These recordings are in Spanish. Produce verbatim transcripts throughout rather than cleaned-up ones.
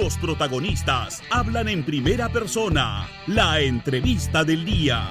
Los protagonistas hablan en primera persona. La entrevista del día.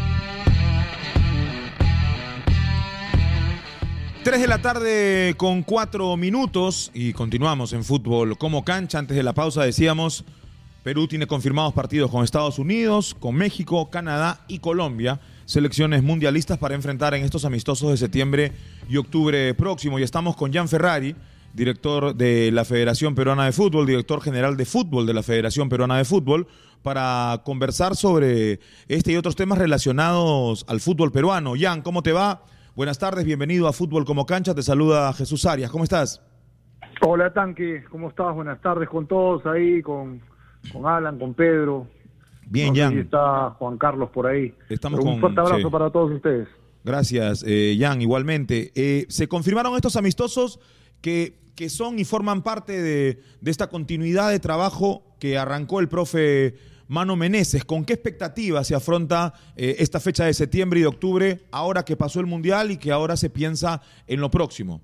Tres de la tarde con cuatro minutos y continuamos en Fútbol como Cancha. Antes de la pausa decíamos, Perú tiene confirmados partidos con Estados Unidos, con México, Canadá y Colombia. Selecciones mundialistas para enfrentar en estos amistosos de septiembre y octubre próximo. Y estamos con Jan Ferrari, director de la Federación Peruana de Fútbol, director general de fútbol de la Federación Peruana de Fútbol, para conversar sobre este y otros temas relacionados al fútbol peruano. Jan, ¿cómo te va? Buenas tardes, bienvenido a Fútbol como Cancha. Te saluda Jesús Arias. ¿Cómo estás? Hola, Tanque. ¿Cómo estás? Buenas tardes con todos ahí, con, con Alan, con Pedro. Bien, no sé Jan. si está Juan Carlos por ahí. Estamos Pero un con, fuerte abrazo sí. para todos ustedes. Gracias, eh, Jan, igualmente. Eh, se confirmaron estos amistosos que, que son y forman parte de, de esta continuidad de trabajo que arrancó el profe Mano Meneses. ¿Con qué expectativa se afronta eh, esta fecha de septiembre y de octubre, ahora que pasó el Mundial y que ahora se piensa en lo próximo?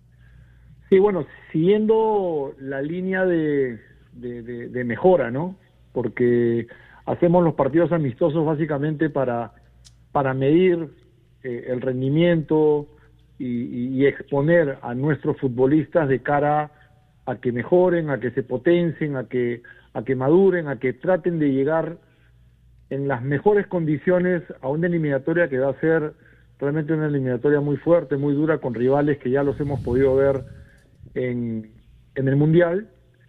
Sí, bueno, siguiendo la línea de, de, de, de mejora, ¿no? Porque hacemos los partidos amistosos básicamente para, para medir eh, el rendimiento y, y, y exponer a nuestros futbolistas de cara a que mejoren, a que se potencien, a que, a que maduren, a que traten de llegar en las mejores condiciones a una eliminatoria que va a ser realmente una eliminatoria muy fuerte, muy dura, con rivales que ya los hemos podido ver en, en el Mundial,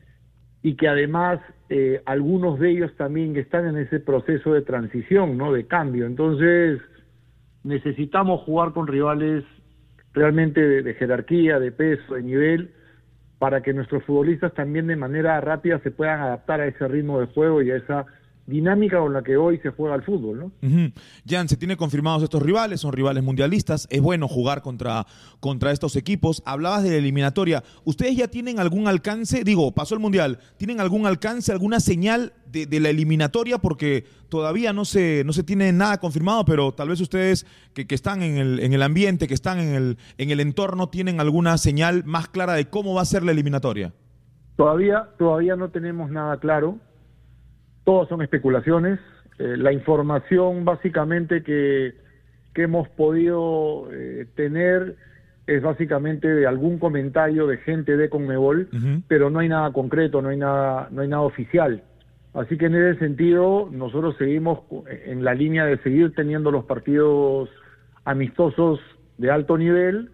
y que además eh, algunos de ellos también están en ese proceso de transición, ¿no? De cambio. Entonces necesitamos jugar con rivales realmente de, de jerarquía, de peso, de nivel, para que nuestros futbolistas también de manera rápida se puedan adaptar a ese ritmo de juego y a esa dinámica con la que hoy se juega el fútbol, ¿no? Uh-huh. Jan, se tiene confirmados estos rivales, son rivales mundialistas, es bueno jugar contra, contra estos equipos. Hablabas de la eliminatoria, ¿ustedes ya tienen algún alcance? Digo, pasó el Mundial, ¿tienen algún alcance, alguna señal de, de la eliminatoria? Porque todavía no se, no se tiene nada confirmado, pero tal vez ustedes que, que están en el, en el ambiente, que están en el, en el entorno, ¿tienen alguna señal más clara de cómo va a ser la eliminatoria? Todavía, todavía no tenemos nada claro. Todas son especulaciones. Eh, la información básicamente que, que hemos podido eh, tener es básicamente de algún comentario de gente de Conmebol, uh-huh. pero no hay nada concreto, no hay nada, no hay nada oficial. Así que en ese sentido nosotros seguimos en la línea de seguir teniendo los partidos amistosos de alto nivel,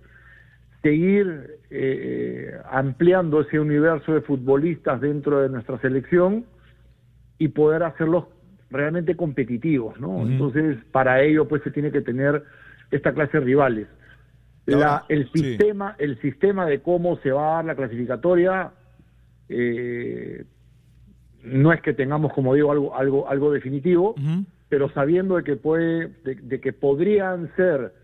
seguir eh, ampliando ese universo de futbolistas dentro de nuestra selección y poder hacerlos realmente competitivos, ¿no? Uh-huh. Entonces, para ello, pues, se tiene que tener esta clase de rivales. La, el sistema, sí. el sistema de cómo se va a dar la clasificatoria, eh, no es que tengamos, como digo, algo, algo, algo definitivo, uh-huh. pero sabiendo de que puede, de, de que podrían ser,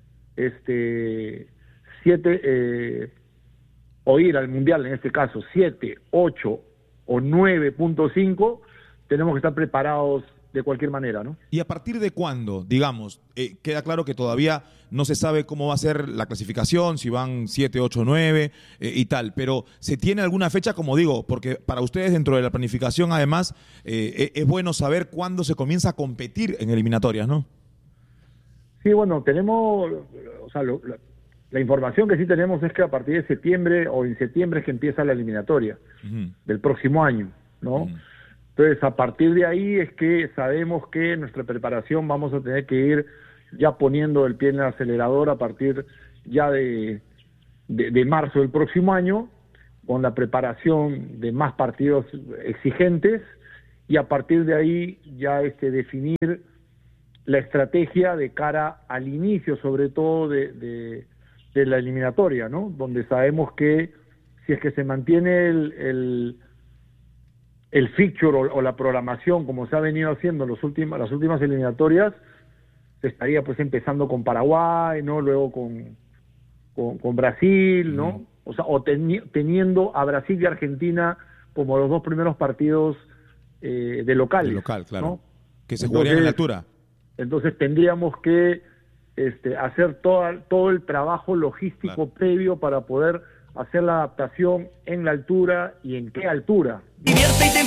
este, siete, eh, o ir al mundial, en este caso, siete, ocho o nueve punto cinco. Tenemos que estar preparados de cualquier manera, ¿no? ¿Y a partir de cuándo, digamos? Eh, queda claro que todavía no se sabe cómo va a ser la clasificación, si van siete, ocho, nueve eh, y tal, pero ¿se tiene alguna fecha, como digo? Porque para ustedes dentro de la planificación, además, eh, es bueno saber cuándo se comienza a competir en eliminatorias, ¿no? Sí, bueno, tenemos, o sea, lo, la, la información que sí tenemos es que a partir de septiembre o en septiembre es que empieza la eliminatoria uh-huh. del próximo año, ¿no? Uh-huh. Entonces, a partir de ahí es que sabemos que nuestra preparación vamos a tener que ir ya poniendo el pie en el acelerador a partir ya de, de, de marzo del próximo año, con la preparación de más partidos exigentes, y a partir de ahí ya este, definir la estrategia de cara al inicio, sobre todo de, de, de la eliminatoria, ¿no? Donde sabemos que si es que se mantiene el... el el feature o, o la programación como se ha venido haciendo en los últimos, las últimas eliminatorias, se estaría pues empezando con Paraguay, ¿no? Luego con, con, con Brasil, ¿no? Mm. O sea, o teni- teniendo a Brasil y Argentina como los dos primeros partidos eh, de locales. De local, claro. ¿no? Que se jugarían en la altura. Entonces tendríamos que este, hacer toda, todo el trabajo logístico claro. previo para poder hacer la adaptación en la altura y en qué altura. Diviértete